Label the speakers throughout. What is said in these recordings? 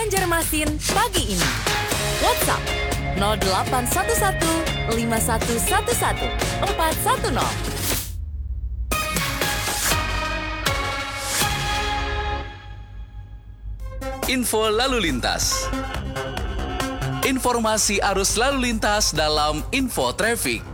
Speaker 1: Banjarmasin pagi ini. WhatsApp 0811 5111 410.
Speaker 2: Info lalu lintas. Informasi arus lalu lintas dalam Info Traffic.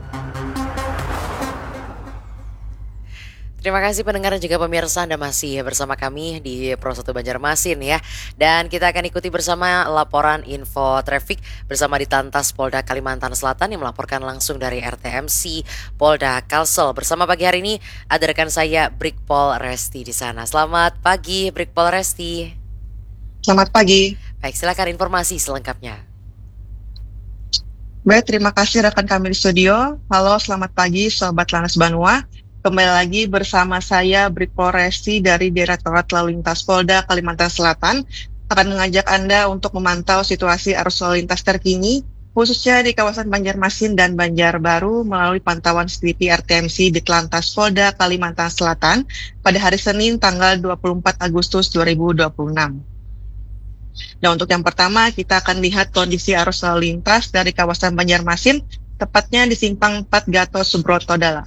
Speaker 3: Terima kasih pendengar dan juga pemirsa, Anda masih bersama kami di Pro 1 Banjarmasin ya. Dan kita akan ikuti bersama laporan Info Traffic bersama di Lantas Polda Kalimantan Selatan yang melaporkan langsung dari RTMC Polda Kalsel. Bersama pagi hari ini ada rekan saya Brigpol Resti di sana. Selamat pagi Brigpol Resti.
Speaker 4: Selamat pagi.
Speaker 3: Baik, silakan informasi selengkapnya.
Speaker 4: Baik, terima kasih rekan kami di studio. Halo, selamat pagi Sobat Lantas Banua. Kembali lagi bersama saya Brigpol Resti dari Direktorat Lalu Lintas Polda Kalimantan Selatan akan mengajak Anda untuk memantau situasi arus lalu lintas terkini khususnya di kawasan Banjarmasin dan Banjarbaru melalui pantauan CCTV RTMC di Lantas Polda Kalimantan Selatan pada hari Senin tanggal 24 Agustus 2026. Nah, untuk yang pertama kita akan lihat kondisi arus lalu lintas dari kawasan Banjarmasin, tepatnya di Simpang 4 Gatot Subroto Dalam.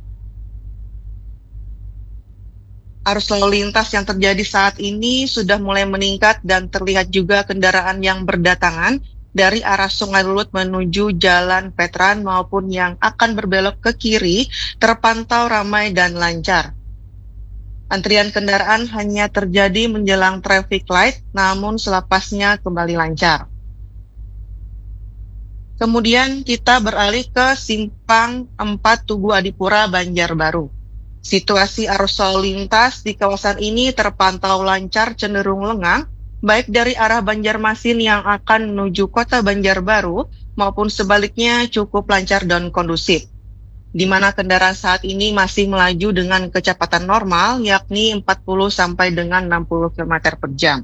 Speaker 4: Arus lalu lintas yang terjadi saat ini sudah mulai meningkat dan terlihat juga kendaraan yang berdatangan dari arah Sungai Lulut menuju Jalan Veteran maupun yang akan berbelok ke kiri terpantau ramai dan lancar. Antrian kendaraan hanya terjadi menjelang traffic light, namun selepasnya kembali lancar. Kemudian kita beralih ke Simpang 4 Tugu Adipura, Banjarbaru. Situasi arus lalu lintas di kawasan ini terpantau lancar cenderung lengang, baik dari arah Banjarmasin yang akan menuju kota Banjarbaru maupun sebaliknya cukup lancar dan kondusif, di mana kendaraan saat ini masih melaju dengan kecepatan normal yakni 40 sampai dengan 60 km per jam.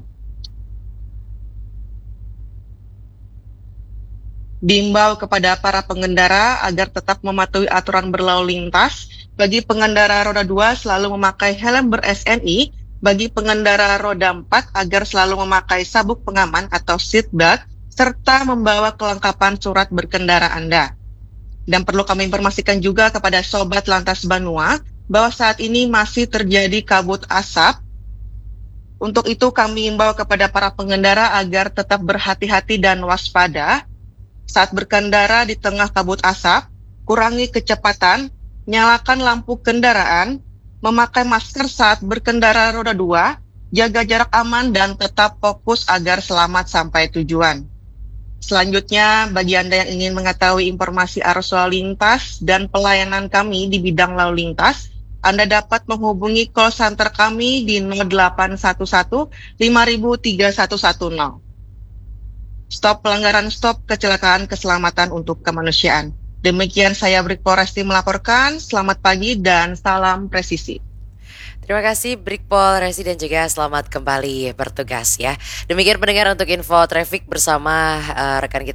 Speaker 4: Diimbau kepada para pengendara agar tetap mematuhi aturan berlalu lintas. Bagi pengendara roda 2 selalu memakai helm ber-SNI, bagi pengendara roda 4 agar selalu memakai sabuk pengaman atau seat belt, serta membawa kelengkapan surat berkendara Anda. Dan perlu kami informasikan juga kepada Sobat Lantas Banua bahwa saat ini masih terjadi kabut asap. Untuk itu kami imbau kepada para pengendara agar tetap berhati-hati dan waspada saat berkendara di tengah kabut asap, kurangi kecepatan, nyalakan lampu kendaraan, memakai masker saat berkendara roda 2, jaga jarak aman dan tetap fokus agar selamat sampai tujuan. Selanjutnya, bagi Anda yang ingin mengetahui informasi arus lalu lintas dan pelayanan kami di bidang lalu lintas, Anda dapat menghubungi call center kami di 0811 503110. Stop pelanggaran, stop kecelakaan, keselamatan untuk kemanusiaan. Demikian saya Brigpol Resti melaporkan. Selamat pagi dan salam presisi.
Speaker 3: Terima kasih Brigpol Resti dan juga selamat kembali bertugas ya. Demikian pendengar untuk Info Traffic bersama rekan kita